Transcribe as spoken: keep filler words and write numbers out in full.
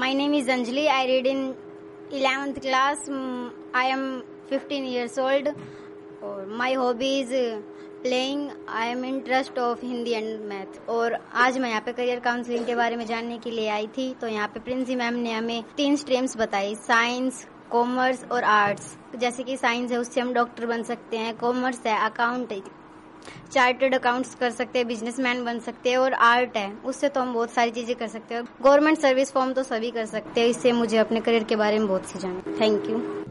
My name is Anjali. I read in eleventh class. I am fifteen years old. और my hobby is playing. I am interest of Hindi and math. और आज मैं यहाँ पे career counselling के बारे में जानने के लिए आई थी। तो यहाँ पे प्रिंसी मैम ने हमें तीन स्ट्रीम्स बताई, साइंस, कॉमर्स और आर्ट्स। जैसे कि साइंस है उससे हम डॉक्टर बन सकते हैं, कॉमर्स है अकाउंट चार्टर्ड अकाउंट्स कर सकते हैं, बिजनेसमैन बन सकते हैं, और आर्ट है उससे तो हम बहुत सारी चीजें कर सकते हैं। गवर्नमेंट सर्विस फॉर्म तो सभी कर सकते हैं। इससे मुझे अपने करियर के बारे में बहुत सी जान। Thank you.